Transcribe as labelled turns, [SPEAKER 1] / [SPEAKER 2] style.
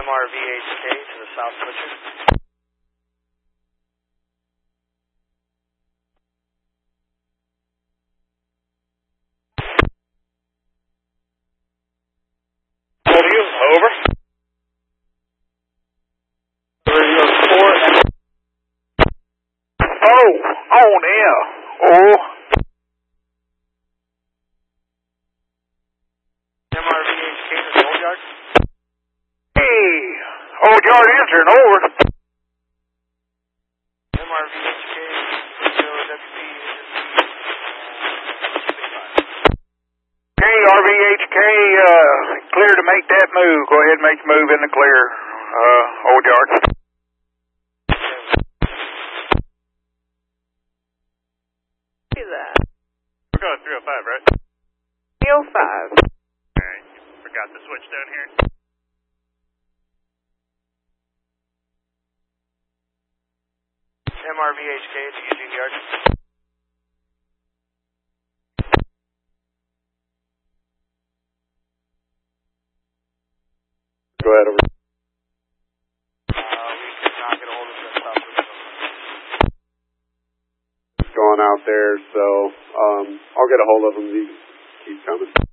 [SPEAKER 1] MRVHK to the South Butcher.
[SPEAKER 2] Over. Radio 4. Oh, on air. Oh.
[SPEAKER 1] MRVHK to the Old Yard.
[SPEAKER 2] Hey, Old Yard answering, over.
[SPEAKER 1] MRVHK, radio WP.
[SPEAKER 2] Okay, RVHK, clear to make that move. Go ahead and make the move in the clear, Old Yard.
[SPEAKER 3] Do that.
[SPEAKER 2] We're going 305, right?
[SPEAKER 3] 305.
[SPEAKER 2] Alright, forgot the switch down here.
[SPEAKER 1] MRVHK to Eugene Yard.
[SPEAKER 2] Go ahead, over.
[SPEAKER 1] We could not get a hold of the South Butcher.
[SPEAKER 4] Going out there, so I'll get a hold of them. Keep coming.